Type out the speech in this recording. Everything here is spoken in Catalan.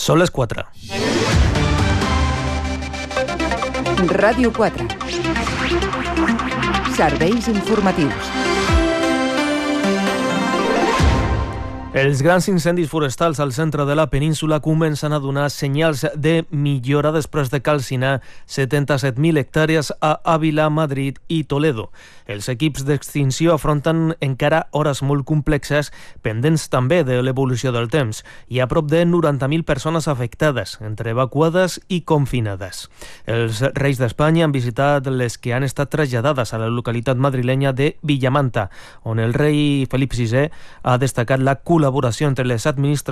Són les 4. Ràdio 4. Serveis informatius. Els grans incendis forestals al centre de la península comencen a donar senyals de millora després de calcinar 77.000 hectàrees a Àvila, Madrid i Toledo. Els equips d'extinció afronten encara hores molt complexes, pendents també de l'evolució del temps. Hi ha prop de 90.000 persones afectades, entre evacuades i confinades. Els Reis d'Espanya han visitat les que han estat traslladades a la localitat madrilenya de Villamanta, on el rei Felip VI ha destacat la col·laboració entre les administracions